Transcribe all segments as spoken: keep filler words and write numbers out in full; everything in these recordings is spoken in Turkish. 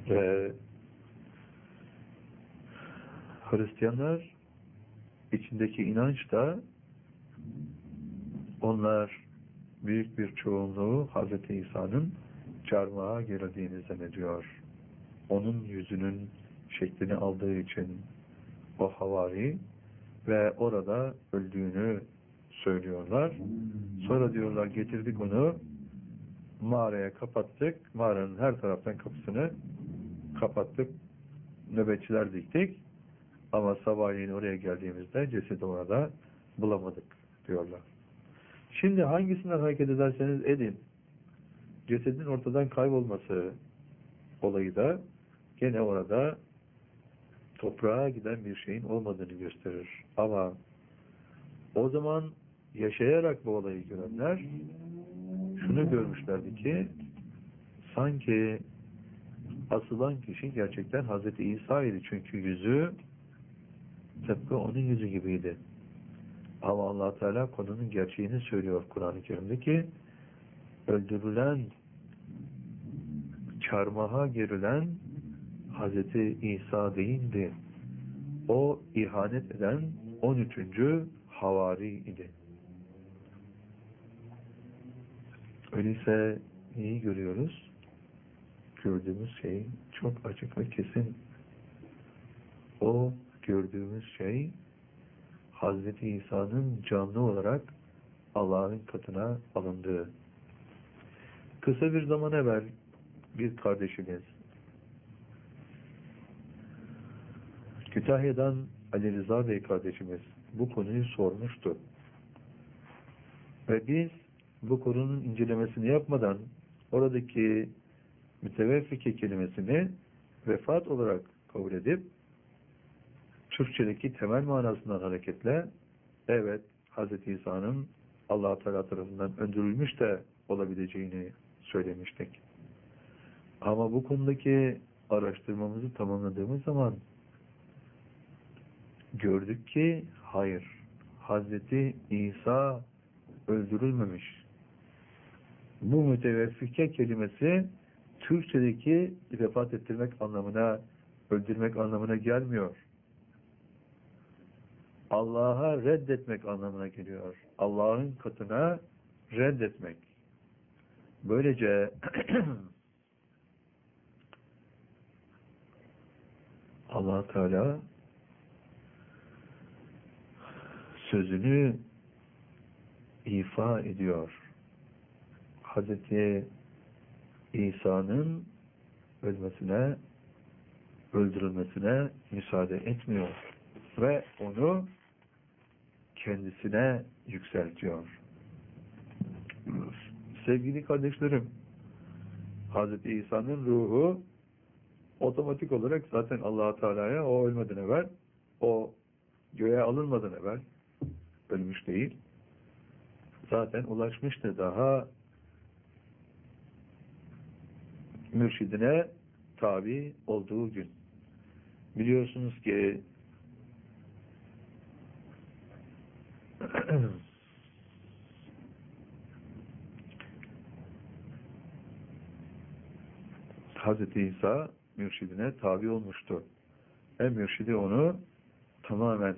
Ve Hristiyanlar içindeki inanç da onlar büyük bir çoğunluğu Hz. İsa'nın çarmıha gerildiğini zannediyor. Onun yüzünün şeklini aldığı için o havari ve orada öldüğünü söylüyorlar. Sonra diyorlar getirdik onu mağaraya kapattık. Mağaranın her taraftan kapısını kapattık. Nöbetçiler diktik. Ama sabahleyin oraya geldiğimizde cesedi orada bulamadık diyorlar. Şimdi hangisinden hareket ederseniz edin, cesedin ortadan kaybolması olayı da gene orada toprağa giden bir şeyin olmadığını gösterir. Ama o zaman yaşayarak bu olayı görenler şunu görmüşlerdi ki sanki asılan kişi gerçekten Hz. İsa idi. Çünkü yüzü tıpkı onun yüzü gibiydi. Ama Allah Teala konunun gerçeğini söylüyor Kur'an-ı Kerim'de ki öldürülen, çarmıha gerilen Hz. İsa değildi. O ihanet eden on üçüncü havari idi. Öyleyse neyi görüyoruz? Gördüğümüz şey çok açık ve kesin. O gördüğümüz şey Hz. İsa'nın canlı olarak Allah'ın katına alındığı. Kısa bir zaman evvel bir kardeşimiz Kütahya'dan Ali Rıza Bey kardeşimiz bu konuyu sormuştu. Ve biz bu konunun incelemesini yapmadan oradaki müteveffike kelimesini vefat olarak kabul edip Türkçedeki temel manasından hareketle evet Hz. İsa'nın Allah Teala tarafından öldürülmüş de olabileceğini söylemiştik. Ama bu konudaki araştırmamızı tamamladığımız zaman gördük ki hayır. Hz. İsa öldürülmemiş. Bu müteveffike kelimesi Türkçedeki vefat ettirmek anlamına, öldürmek anlamına gelmiyor. Allah'a reddetmek anlamına geliyor. Allah'ın katına reddetmek. Böylece Allah Teala sözünü ifa ediyor. Hazreti İsa'nın ölmesine, öldürülmesine müsaade etmiyor. Ve onu kendisine yükseltiyor. Sevgili kardeşlerim, Hazreti İsa'nın ruhu otomatik olarak zaten Allah Teala'ya o ölmeden evvel, o göğe alınmadan evvel ölmüş değil. Zaten ulaşmıştı daha mürşidine tabi olduğu gün. Biliyorsunuz ki Hazreti İsa mürşidine tabi olmuştu. Ve mürşidi onu tamamen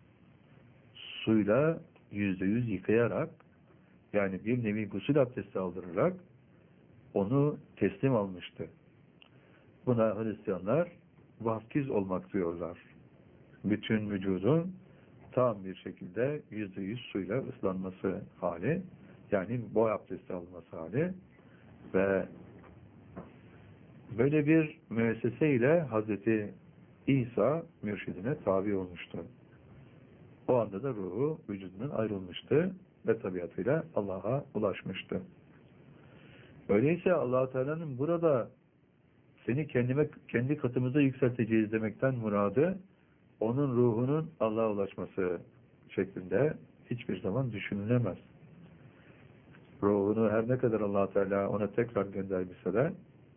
suyla yüzde yüz yıkayarak, yani bir nevi gusül abdesti aldırarak onu teslim almıştı. Buna Hristiyanlar vaftiz olmak diyorlar. Bütün vücudun tam bir şekilde yüzde yüz suyla ıslanması hali, yani boy abdesti alınması hali ve böyle bir müesseseyle Hazreti İsa mürşidine tabi olmuştu. O anda da ruhu vücudundan ayrılmıştı ve tabiatıyla Allah'a ulaşmıştı. Öyleyse Allah Teala'nın burada seni kendime, kendi katımıza yükselteceğiz demekten muradı onun ruhunun Allah'a ulaşması şeklinde hiçbir zaman düşünülemez. Ruhunu her ne kadar Allah Teala ona tekrar göndermişse de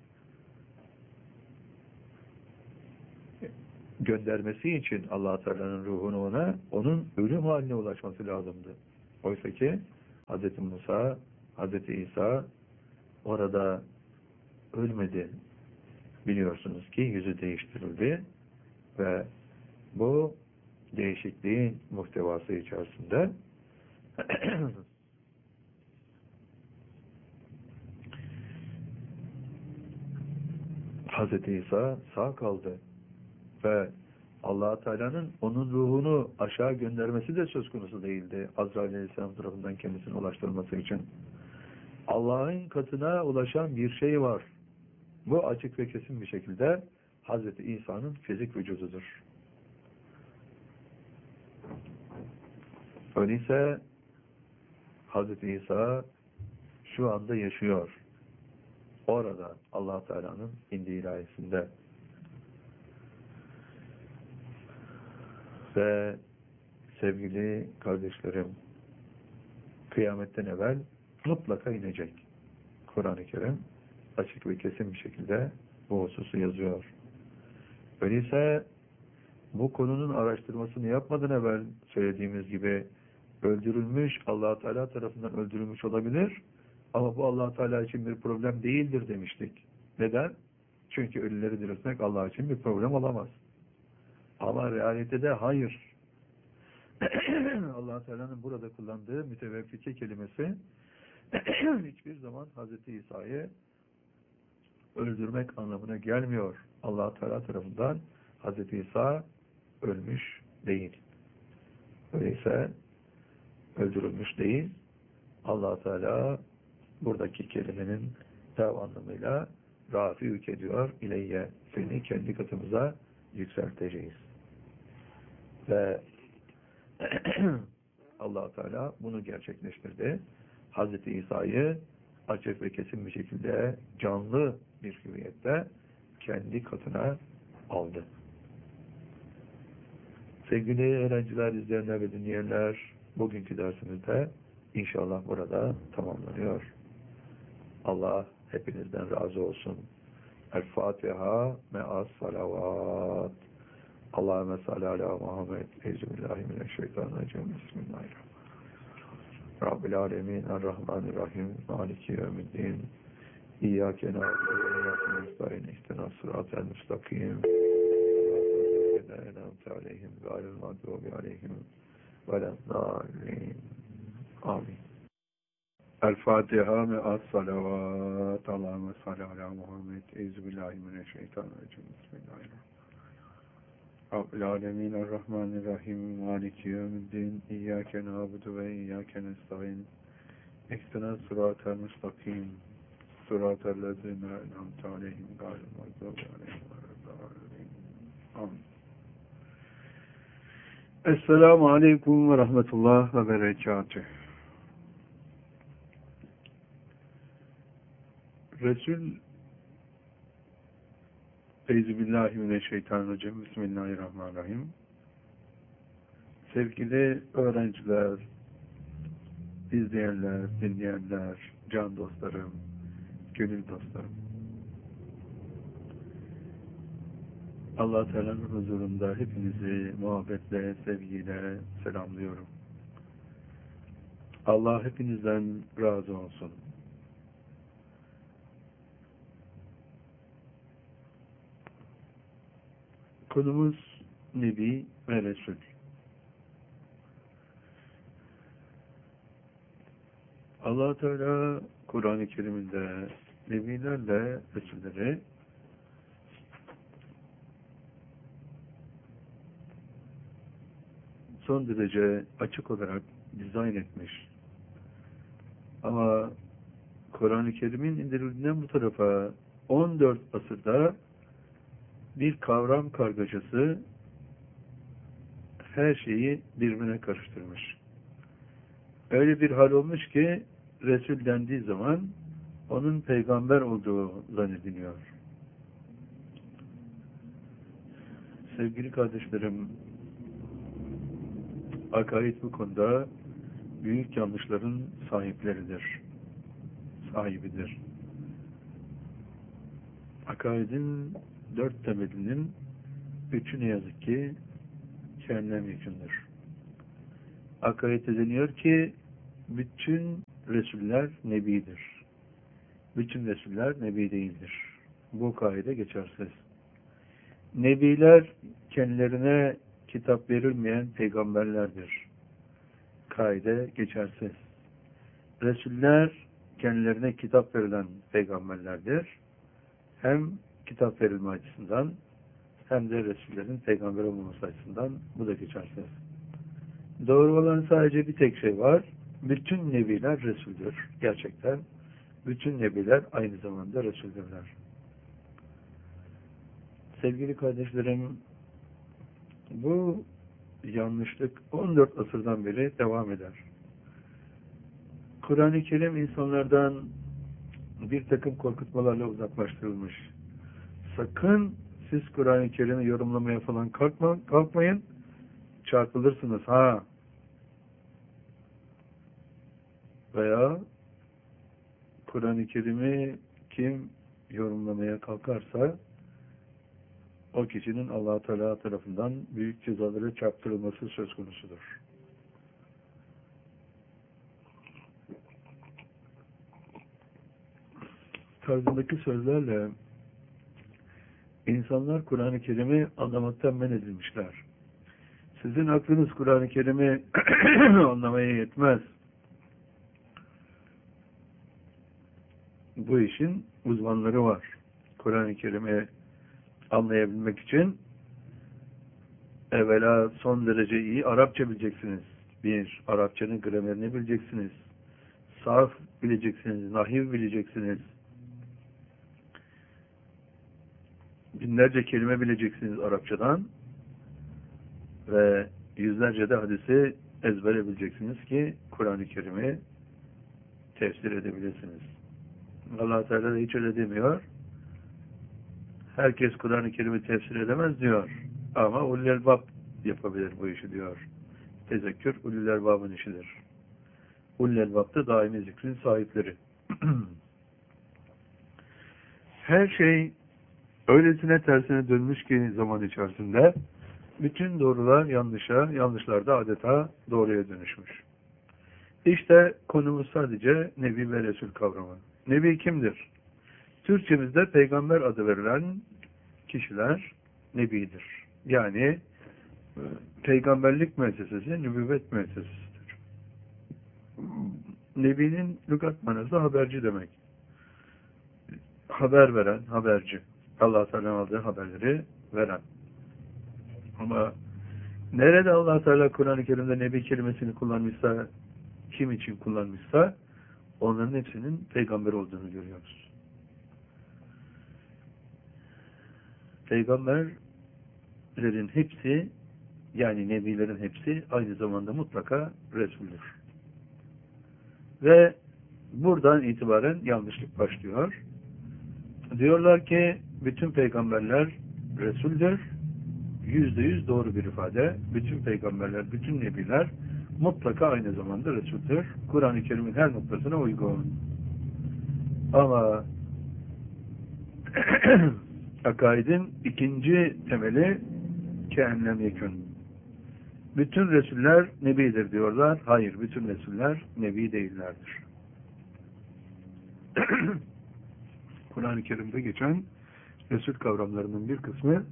göndermesi için Allah Teala'nın ruhunu ona, onun ölüm haline ulaşması lazımdı. Oysa ki Hz. Musa, Hz. İsa orada ölmedi. biliyorsunuz ki yüzü değiştirildi ve bu değişikliğin muhtevası içerisinde Hazreti İsa sağ kaldı ve Allah Teala'nın onun ruhunu aşağı göndermesi de söz konusu değildi. Azrail Aleyhisselam tarafından kendisine ulaştırılması için. Allah'ın katına ulaşan bir şey var. Bu açık ve kesin bir şekilde Hazreti İsa'nın fizik vücududur. Öyleyse Hazreti İsa şu anda yaşıyor. Orada Allah Teala'nın indi ilahisinde. Ve sevgili kardeşlerim, kıyametten evvel mutlaka inecek. Kur'an-ı Kerim açık ve kesin bir şekilde bu hususu yazıyor. Öyleyse bu konunun araştırmasını yapmadan evvel söylediğimiz gibi öldürülmüş, Allah Teala tarafından öldürülmüş olabilir ama bu Allah Teala için bir problem değildir demiştik. Neden? Çünkü ölüleri diriltmek Allah için bir problem olamaz. Ama realitede hayır. Allah Teala'nın burada kullandığı müteveffike kelimesi hiçbir zaman Hazreti İsa'yı öldürmek anlamına gelmiyor. Allah Teala tarafından Hazreti İsa ölmüş değil. Öyleyse öldürülmüş değil. Allah Teala buradaki kelimenin tam anlamıyla rafi'ük ediyor ileyye, seni kendi katımıza yükselteceğiz. Ve Allah Teala bunu gerçekleştirdi. Hazreti İsa'yı açık ve kesin bir şekilde canlı bir hüviyette kendi katına aldı. Sevgili öğrenciler, izleyenler ve dinleyenler, bugünkü dersimizde inşallah burada tamamlanıyor. Allah hepinizden razı olsun. El-Fatiha me'as salavat. Allahümme salli ala Muhammed. Euzubillahimineşşeytanirracim. Bismillahirrahmanirrahim. Rabbil alemin. Errahmanirrahim. Maliki yevmiddin. İyyâke na'budu ve iyyâke nestaîn. İhdinas sıratal müstakîm. En'amte aleyhim gâyril mağdûbi aleyhim veleddâllîn. Amin. El-Fatiha me'as salavat. Allahümme salli ala Muhammed. Euzubillahimineşşeytanirracim. Bismillahirrahmanirrahim. Rabbil alemin. Errahmanirrahim. Maliki yevmiddin. İyyâke na'budu ve iyyâke nestaîn. İhdinas sıratal müstakîm. Sıratal lezîne en'amte aleyhim gâyril mağdûbi aleyhim veleddâllîn. Amin. Esselamu aleyküm ve rahmetullah ve berekatüh. Resul Euzubillahimineşşeytanirracim. Bismillahirrahmanirrahim. Sevgili öğrenciler, izleyenler, dinleyenler, can dostlarım, gönül dostlarım. Allah Teala'nın huzurunda hepinizi muhabbetle, sevgiyle selamlıyorum. Allah hepinizden razı olsun. Konumuz Nebi ve Resul. Allah Teala Kur'an-ı Kerim'inde Nebilerle Resulleri son derece açık olarak dizayn etmiş. Ama Kur'an-ı Kerim'in indirildiğinden bu tarafa on dört asırda bir kavram kargaşası her şeyi birbirine karıştırmış. Öyle bir hal olmuş ki Resul dendiği zaman onun peygamber olduğu zannediliyor. Sevgili kardeşlerim, akaid bu konuda büyük yanlışların sahipleridir. Sahibidir. Akaidin dört temelinin üçü ne yazık ki cehennem yükündür. Akaid'e deniyor ki bütün Resuller Nebidir. Bütün Resuller Nebi değildir. bu kaide geçersiz. Nebiler kendilerine kitap verilmeyen peygamberlerdir. Kaide geçersiz. Resuller kendilerine kitap verilen peygamberlerdir. Hem kitap verilme açısından hem de Resullerin peygamber olmaması açısından bu da geçersiz. Doğru olan sadece bir tek şey var. Bütün nebiler Resul'dür. Gerçekten bütün nebiler aynı zamanda Resul'dürler. Sevgili kardeşlerim, bu yanlışlık on dört asırdan beri devam eder. Kur'an-ı Kerim insanlardan bir takım korkutmalarla uzaklaştırılmış. Sakın siz Kur'an-ı Kerim'i yorumlamaya falan kalkma, kalkmayın, çarpılırsınız ha. Veya Kur'an-ı Kerim'i kim yorumlamaya kalkarsa o kişinin Allah-u Teala tarafından büyük cezalara çarptırılması söz konusudur. Tarzındaki sözlerle insanlar Kur'an-ı Kerim'i anlamaktan men edilmişler. Sizin aklınız Kur'an-ı Kerim'i anlamaya yetmez. Bu işin uzmanları var. Kur'an-ı Kerim'i anlayabilmek için evvela son derece iyi Arapça bileceksiniz. Bir, Arapçanın gramerini bileceksiniz. Sarf bileceksiniz, nahiv bileceksiniz. Binlerce kelime bileceksiniz Arapçadan ve yüzlerce de hadisi ezbere bileceksiniz ki Kur'an-ı Kerim'i tefsir edebilirsiniz. Allah Teala da hiç öyle demiyor. Herkes Kur'an-ı Kerim'i tefsir edemez diyor. Ama ulul elbab yapabilir bu işi diyor. Tezekkür ulul elbabın işidir. Ulul elbab da daimi zikrin sahipleri. Her şey öylesine tersine dönmüş ki zaman içerisinde bütün doğrular yanlışa, yanlışlar da adeta doğruya dönüşmüş. İşte konumuz sadece Nebi ve Resul kavramı. Nebi kimdir? Türkçemizde peygamber adı verilen kişiler Nebidir. Yani peygamberlik müessesesi, nübüvvet müessesesidir. Nebinin lügat manası haberci demek. Haber veren, haberci. Allah Teala'nın aldığı haberleri veren. Ama nerede Allah Teala Kur'an-ı Kerim'de Nebi kelimesini kullanmışsa, kim için kullanmışsa, onların hepsinin peygamber olduğunu görüyoruz. Peygamberlerin hepsi, yani nebilerin hepsi aynı zamanda mutlaka Resul'dür. Ve buradan itibaren yanlışlık başlıyor. Diyorlar ki bütün peygamberler Resul'dür. Yüzde yüz doğru bir ifade. Bütün peygamberler, bütün nebiler mutlaka aynı zamanda Resul'dür. Kur'an-ı Kerim'in her noktasına uygun. Ama akaidin ikinci temeli kehennem yekün. Bütün Resuller Nebidir diyorlar. Hayır, bütün Resuller Nebi değillerdir. Kur'an-ı Kerim'de geçen Resul kavramlarının bir kısmı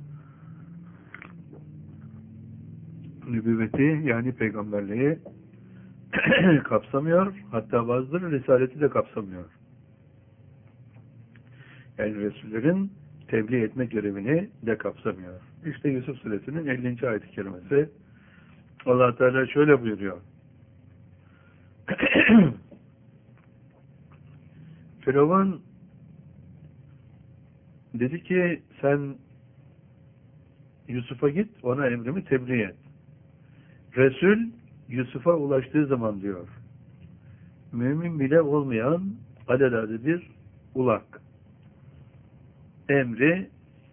nübüvveti yani peygamberliği kapsamıyor. Hatta bazıları risaleti de kapsamıyor. Yani Resullerin tebliğ etme görevini de kapsamıyor. İşte Yusuf Suresinin ellinci ayet-i kerimesi Allah Teala şöyle buyuruyor. Firavun dedi ki sen Yusuf'a git, ona emrimi tebliğ et. Resul Yusuf'a ulaştığı zaman diyor, mümin bile olmayan alelade bir ulak emri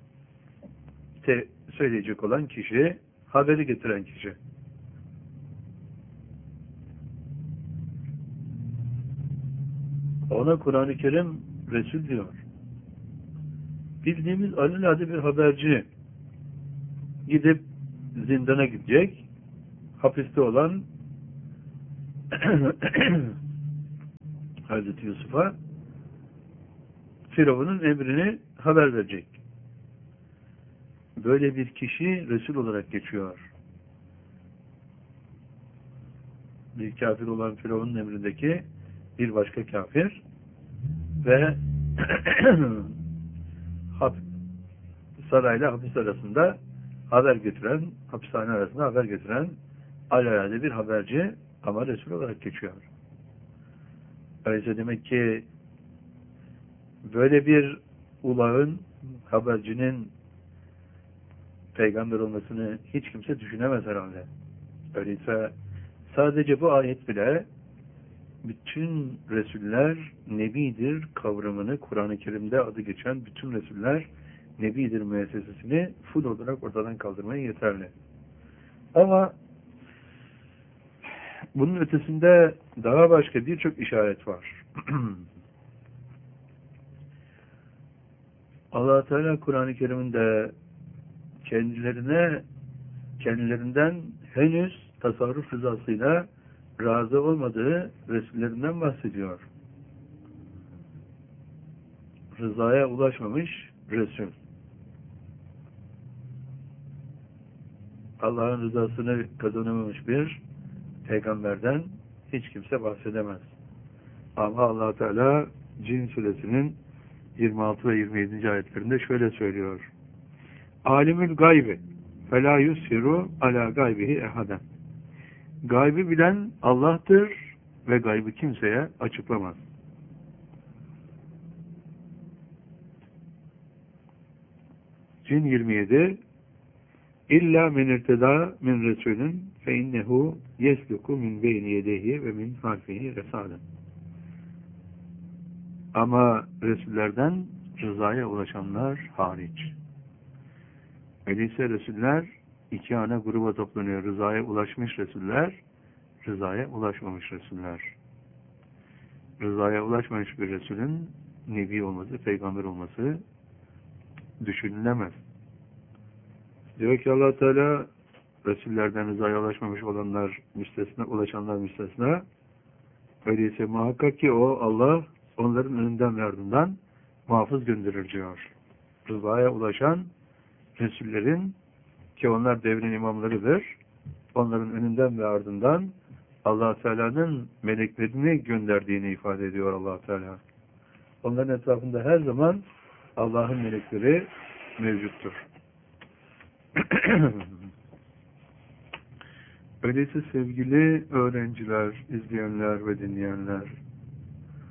te söyleyecek olan kişi, haberi getiren kişi. Ona Kur'an-ı Kerim Resul diyor. Bildiğimiz alelade bir haberci gidip zindana gidecek, hapiste olan Hazreti Yusuf'a Firavun'un emrini haber verecek. Böyle bir kişi Resul olarak geçiyor. Bir kafir olan Firavun'un emrindeki bir başka kafir ve sarayla hapis arasında haber getiren, hapishane arasında haber getiren alelade bir haberci ama Resul olarak geçiyor. Öyleyse demek ki böyle bir ulağın, habercinin peygamber olmasını hiç kimse düşünemez herhalde. Öyleyse sadece bu ayet bile bütün Resuller Nebidir kavramını Kur'an-ı Kerim'de adı geçen bütün Resuller Nebidir müessesesini full olarak ortadan kaldırmaya yeterli. Ama bunun ötesinde daha başka birçok işaret var. Allah Teala Kur'an-ı Kerim'inde kendilerine kendilerinden henüz tasarruf rızasıyla razı olmadığı Resullerinden bahsediyor. Rızaya ulaşmamış Resul. Allah'ın rızasını kazanamamış bir peygamberden hiç kimse bahsedemez. Ama Allah Teala Cin suresinin yirmi altı ve yirmi yedinci ayetlerinde şöyle söylüyor. Alimül gaybi felâ yusfiru alâ gaybihi ehaden. Gaybı bilen Allah'tır ve gaybı kimseye açıklamaz. Cin yirmi yedi İlla men irteda min resulün fe innehu yesluku min beyni yedehi ve min halfihi resalen. Ama Resullerden rızaya ulaşanlar hariç. Öyleyse Resuller iki ana gruba toplanıyor. Rızaya ulaşmış Resuller, rızaya ulaşmamış Resuller. Rızaya ulaşmamış bir Resulün Nebi olması, Peygamber olması düşünülemez. Diyor ki Allah Teala Resullerden rızaya ulaşmamış olanlar müstesna, ulaşanlar müstesna. Öyleyse muhakkak ki o Allah onların önünden ve ardından muhafız gönderir diyor. Rızaya ulaşan Resullerin ki onlar devrin imamlarıdır. Onların önünden ve ardından Allah Teala'nın meleklerini gönderdiğini ifade ediyor Allah Teala. Onların etrafında her zaman Allah'ın melekleri mevcuttur. Öyleyse sevgili öğrenciler, izleyenler ve dinleyenler,